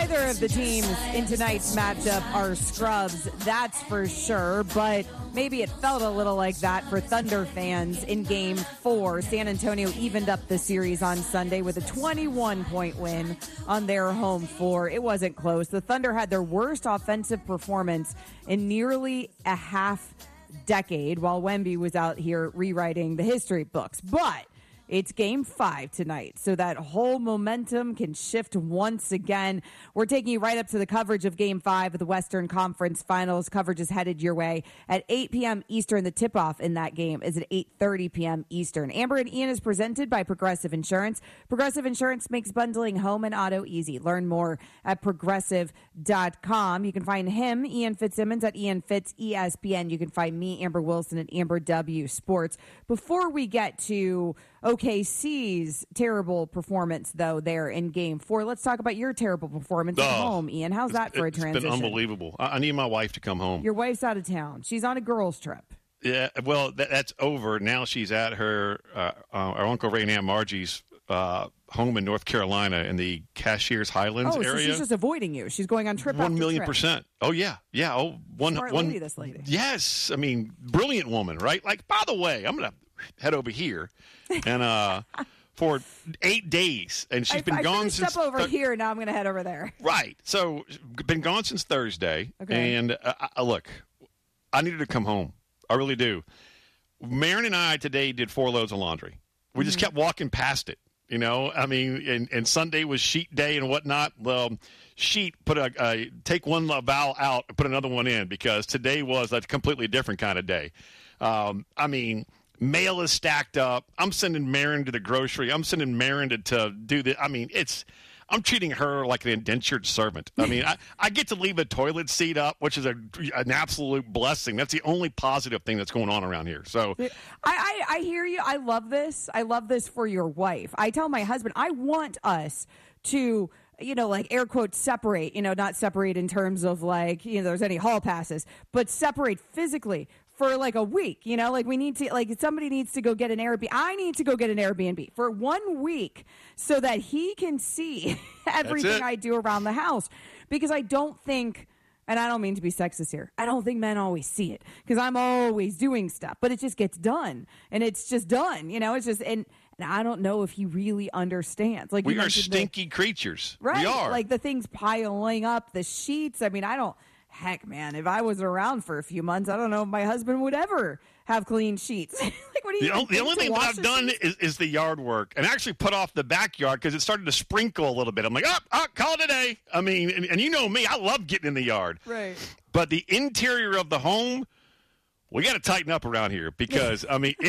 Neither of the teams in tonight's matchup are scrubs, that's for sure, but maybe it felt a little like that for Thunder fans in Game 4. San Antonio evened up the series on Sunday with a 21-point win on their home floor. It wasn't close. The Thunder had their worst offensive performance in nearly a half decade while Wemby was out here rewriting the history books. But it's Game 5 tonight, so that whole momentum can shift once again. We're taking you right up to the coverage of Game 5 of the Western Conference Finals. Coverage is headed your way at 8 p.m. Eastern. The tip-off in that game is at 8:30 p.m. Eastern. Amber and Ian is presented by Progressive Insurance. Progressive Insurance makes bundling home and auto easy. Learn more at Progressive.com. You can find him, Ian Fitzsimmons, at Ian Fitz ESPN. You can find me, Amber Wilson, at Amber W Sports. Before we get to OKC's terrible performance, though, there in Game 4. Let's talk about your terrible performance at home, Ian. How's that for a transition? It's been unbelievable. I need my wife to come home. Your wife's out of town. She's on a girls' trip. Yeah, well, that's over. Now she's at her our Uncle Ray and Aunt Margie's home in North Carolina in the Cashiers Highlands area. So she's just avoiding you. She's going on trip after 1,000,000%. Oh, yeah. Yeah. Oh, Smart lady, this lady. Yes. I mean, brilliant woman, right? Like, by the way, I'm going to head over here and for 8 days, and she's been gone since. Step over here. Now I'm going to head over there. Right. So been gone since Thursday. Okay. And look, I needed to come home. I really do. Marin and I today did 4 loads of laundry. We just kept walking past it. You know, I mean, and Sunday was sheet day and whatnot. Well, sheet put take one vowel out and put another one in because today was a completely different kind of day. I mean, mail is stacked up. I'm sending Marin to the grocery. I'm sending Marin to do the. I mean, I'm treating her like an indentured servant. I mean, I get to leave a toilet seat up, which is an absolute blessing. That's the only positive thing that's going on around here. So I hear you. I love this. I love this for your wife. I tell my husband, I want us to, like air quotes, separate, not separate in terms of like, there's any hall passes, but separate physically for like a week, like we need to, like somebody needs to go get an Airbnb. I need to go get an Airbnb for 1 week so that he can see everything I do around the house. Because I don't think, and I don't mean to be sexist here, I don't think men always see it because I'm always doing stuff, but it just gets done and it's just done, it's just, and I don't know if he really understands. Like we are stinky creatures. Right. We are. Like the things piling up, the sheets. I mean, heck, man, if I was around for a few months, I don't know if my husband would ever have clean sheets. Like, what do you the only thing that I've done is the yard work and actually put off the backyard because it started to sprinkle a little bit. I'm like, call it a day. I mean, and you know me, I love getting in the yard. Right. But the interior of the home, we got to tighten up around here because, I mean,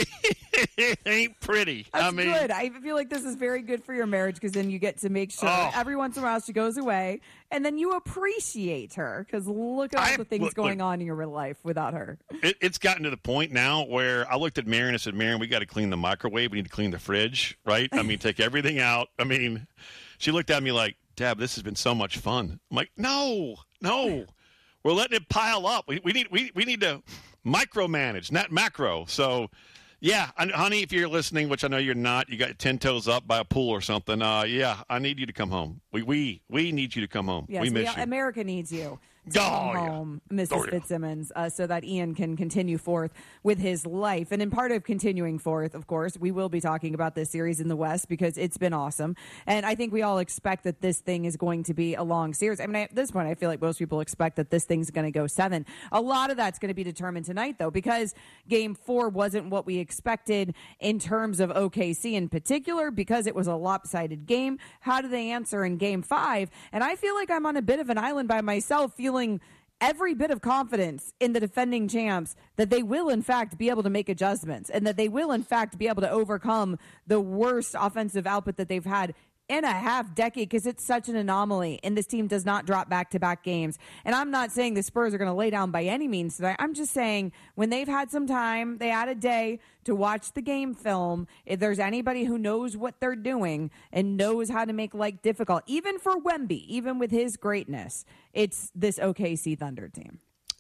it ain't pretty. That's good. I feel like this is very good for your marriage because then you get to make sure every once in a while she goes away and then you appreciate her because look at all the things going on in your real life without her. It's gotten to the point now where I looked at Marin and said, Marin, we got to clean the microwave. We need to clean the fridge, right? I mean, take everything out. I mean, she looked at me like, Dad, this has been so much fun. I'm like, no. We're letting it pile up. We need to micromanage, not macro. So, yeah, honey, if you're listening, which I know you're not, you got 10 toes up by a pool or something. Yeah, I need you to come home. We need you to come home. Yes, we miss you. America needs you. Come home, Mrs. Fitzsimmons, so that Ian can continue forth with his life. And in part of continuing forth, of course, we will be talking about this series in the West because it's been awesome. And I think we all expect that this thing is going to be a long series. I mean, at this point, I feel like most people expect that this thing's going to go 7. A lot of that's going to be determined tonight, though, because Game 4 wasn't what we expected in terms of OKC in particular, because it was a lopsided game. How do they answer in Game 5? And I feel like I'm on a bit of an island by myself, feeling every bit of confidence in the defending champs that they will, in fact, be able to make adjustments and that they will, in fact, be able to overcome the worst offensive output that they've had in a half decade because it's such an anomaly and this team does not drop back-to-back games. And I'm not saying the Spurs are going to lay down by any means tonight. I'm just saying when they've had some time, they had a day to watch the game film. If there's anybody who knows what they're doing and knows how to make life difficult, even for Wemby, even with his greatness, it's this OKC Thunder team.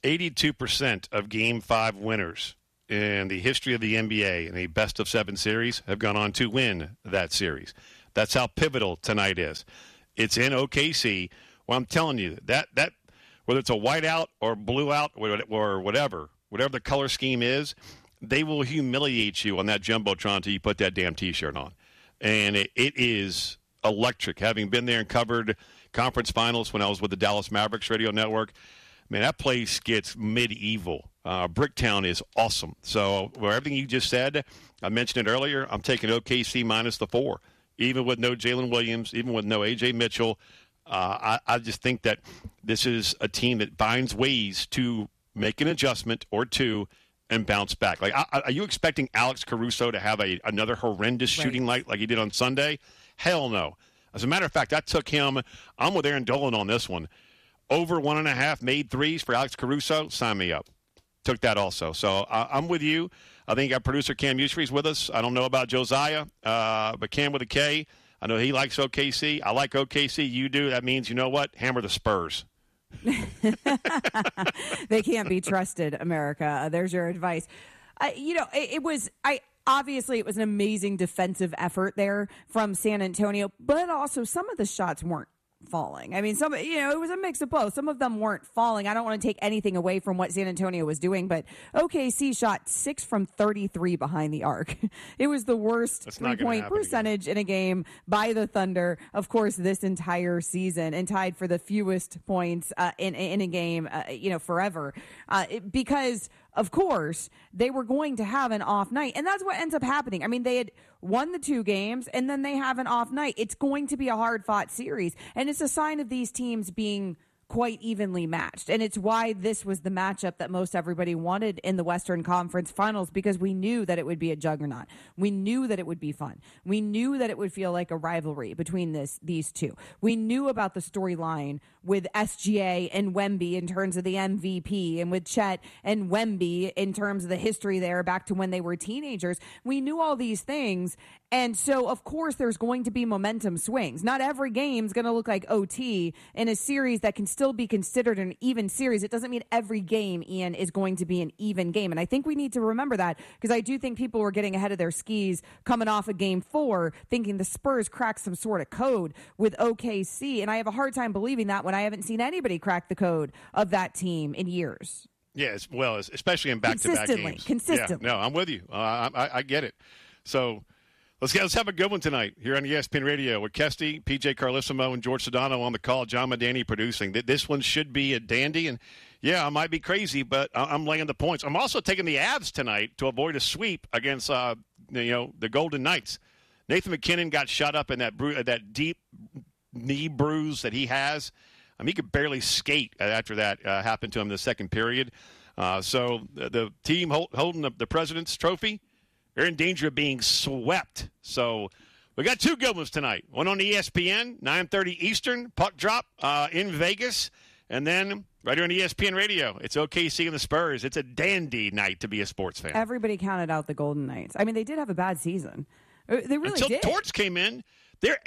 82% of Game 5 winners in the history of the NBA in a best-of-7 series have gone on to win that series. That's how pivotal tonight is. It's in OKC. Well, I'm telling you, that whether it's a whiteout or blue out or whatever the color scheme is, they will humiliate you on that Jumbotron until you put that damn T-shirt on. And it is electric. Having been there and covered conference finals when I was with the Dallas Mavericks radio network, man, that place gets medieval. Bricktown is awesome. So for everything you just said, I mentioned it earlier, I'm taking OKC minus the 4. Even with no Jalen Williams, even with no A.J. Mitchell, I just think that this is a team that finds ways to make an adjustment or two and bounce back. Like, are you expecting Alex Caruso to have another horrendous shooting night like he did on Sunday? Hell no. As a matter of fact, I took him. I'm with Aaron Dolan on this one. Over 1.5 made threes for Alex Caruso. Sign me up. Took that also. So I'm with you. I think our producer Cam Usry's with us. I don't know about Josiah, but Cam with a K. I know he likes OKC. I like OKC. You do. That means, you know what? Hammer the Spurs. They can't be trusted, America. There's your advice. Obviously, it was an amazing defensive effort there from San Antonio, but also some of the shots weren't falling. I mean, it was a mix of both. Some of them weren't falling. I don't want to take anything away from what San Antonio was doing, but OKC shot 6 from 33 behind the arc. It was the worst three-point percentage in a game by the Thunder, of course, this entire season, and tied for the fewest points in a game, forever. Because, of course, they were going to have an off night, and that's what ends up happening. I mean, they had won the 2 games, and then they have an off night. It's going to be a hard-fought series, and it's a sign of these teams being quite evenly matched. And it's why this was the matchup that most everybody wanted in the Western Conference Finals, because we knew that it would be a juggernaut. We knew that it would be fun. We knew that it would feel like a rivalry between these two. We knew about the storyline with SGA and Wemby in terms of the MVP, and with Chet and Wemby in terms of the history there back to when they were teenagers. We knew all these things. And so, of course, there's going to be momentum swings. Not every game's going to look like OT in a series that can still be considered an even series. It doesn't mean every game, Ian, is going to be an even game. And I think we need to remember that, because I do think people were getting ahead of their skis coming off of Game 4, thinking the Spurs cracked some sort of code with OKC. And I have a hard time believing that when I haven't seen anybody crack the code of that team in years. Yes, well, especially in back-to-back games. Consistently. Yeah, no, I'm with you. I get it. So let's have a good one tonight here on ESPN Radio with Kesty, PJ Carlissimo, and George Sedano on the call. John Madani producing. This one should be a dandy. And, yeah, I might be crazy, but I'm laying the points. I'm also taking the Avs tonight to avoid a sweep against the Golden Knights. Nathan McKinnon got shot up in that deep knee bruise that he has. He could barely skate after that happened to him in the second period. So the team holding the President's Trophy, they're in danger of being swept. So we got 2 good ones tonight. One on ESPN, 9:30 Eastern, puck drop in Vegas. And then right here on ESPN Radio, it's OKC and the Spurs. It's a dandy night to be a sports fan. Everybody counted out the Golden Knights. I mean, they did have a bad season. They really did. Until Torts came in. They're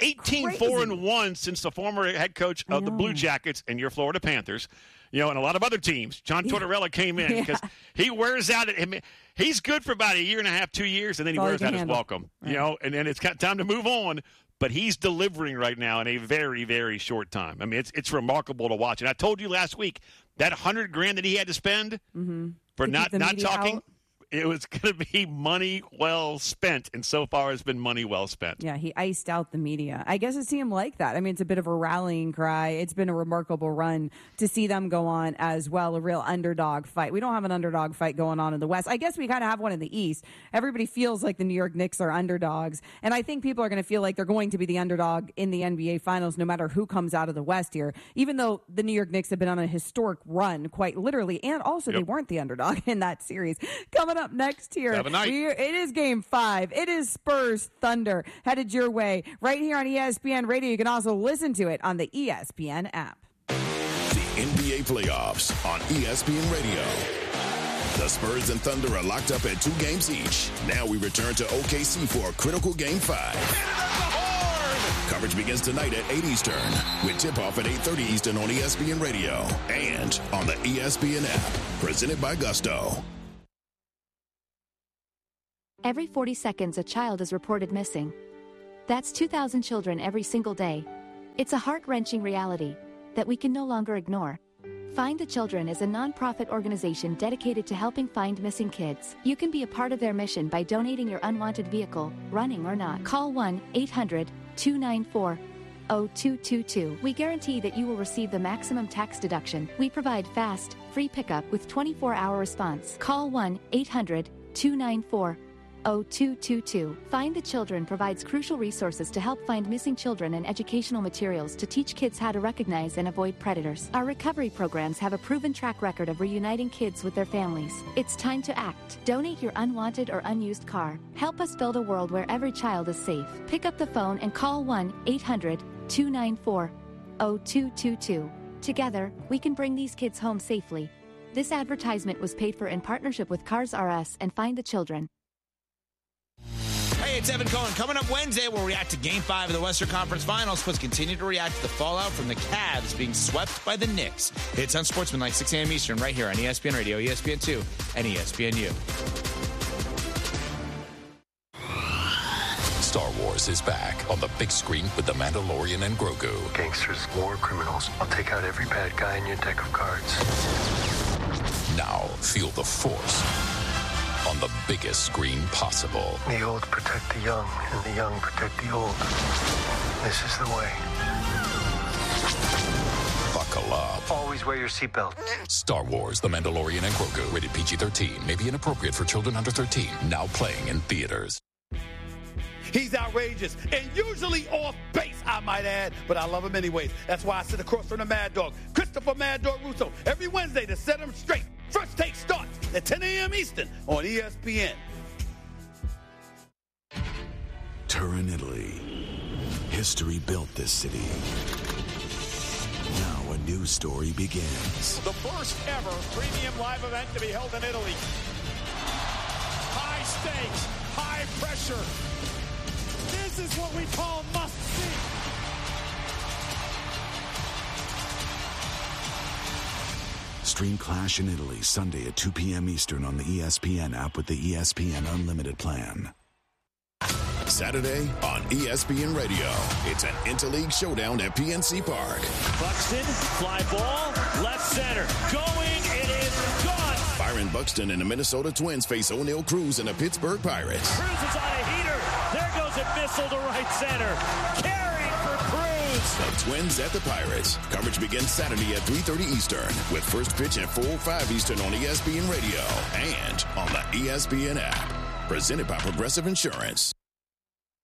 18-4-1 since the former head coach of the Blue Jackets and your Florida Panthers, and a lot of other teams. John Tortorella came in because he wears out. He's good for about 1.5, 2 years, and then he wears out his welcome. Right. And then it's got time to move on. But he's delivering right now in a very, very short time. I mean, it's remarkable to watch. And I told you last week that $100,000 that he had to spend for not talking. Out. It was going to be money well spent, and so far it's been money well spent. Yeah, he iced out the media. I guess it seemed like that. I mean, it's a bit of a rallying cry. It's been a remarkable run to see them go on as well, a real underdog fight. We don't have an underdog fight going on in the West. I guess we kind of have one in the East. Everybody feels like the New York Knicks are underdogs, and I think people are going to feel like they're going to be the underdog in the NBA Finals no matter who comes out of the West here, even though the New York Knicks have been on a historic run, quite literally, and also they weren't the underdog in that series. Coming up next here, it is Game 5. It is Spurs Thunder headed your way right here on ESPN Radio. You can also listen to it on the ESPN app. The NBA playoffs on ESPN Radio. The Spurs and Thunder are locked up at 2 games each. Now we return to OKC for a critical Game 5. Coverage begins tonight at 8 Eastern with tip-off at 8:30 Eastern on ESPN Radio and on the ESPN app. Presented by Gusto. Every 40 seconds, a child is reported missing. That's 2,000 children every single day. It's a heart-wrenching reality. that we can no longer ignore. Find the Children is a non-profit organization dedicated to helping find missing kids. You can be a part of their mission by donating your unwanted vehicle, running or not. Call 1-800-294-0222. We guarantee that you will receive the maximum tax deduction. We provide fast, free pickup with 24-hour response. Call 1-800-294-0222. Find the Children provides crucial resources to help find missing children and educational materials to teach kids how to recognize and avoid predators. Our recovery programs have a proven track record of reuniting kids with their families. It's time to act. Donate your unwanted or unused car. Help us build a world where every child is safe. Pick up the phone and call 1-800-294-0222. Together, we can bring these kids home safely. This advertisement was paid for in partnership with Cars R Us and Find the Children. Hey, it's Evan Cohen. Coming up Wednesday, we'll react to Game 5 of the Western Conference Finals, plus continue to react to the fallout from the Cavs being swept by the Knicks. It's Unsportsmanlike, 6 a.m. Eastern, right here on ESPN Radio, ESPN2, and ESPNU. Star Wars is back on the big screen with The Mandalorian and Grogu. Gangsters, war criminals. I'll take out every bad guy in your deck of cards. Now, feel the Force on the biggest screen possible. The old protect the young, and the young protect the old. This is the way. Buckle up. Always wear your seatbelt. Star Wars, The Mandalorian and Grogu. Rated PG-13. May be inappropriate for children under 13. Now playing in theaters. He's outrageous and usually off base, I might add, but I love him anyways. That's why I sit across from the Mad Dog, Christopher Mad Dog Russo, every Wednesday to set him straight. First Take starts at 10 a.m. Eastern on ESPN. Turin, Italy. History built this city. Now a new story begins. The first ever premium live event to be held in Italy. High stakes, high pressure. This is what we call must-see. Stream Clash in Italy Sunday at 2 p.m. Eastern on the ESPN app with the ESPN Unlimited plan. Saturday on ESPN Radio. It's an interleague showdown at PNC Park. Buxton, fly ball, left center. Going, it is gone. Byron Buxton and the Minnesota Twins face O'Neal Cruz and the Pittsburgh Pirates. Cruz is on a heater. There goes a missile to right center. Carried for Cruz. The Twins at the Pirates. Coverage begins Saturday at 3:30 Eastern with first pitch at 4:05 Eastern on ESPN Radio and on the ESPN app. Presented by Progressive Insurance.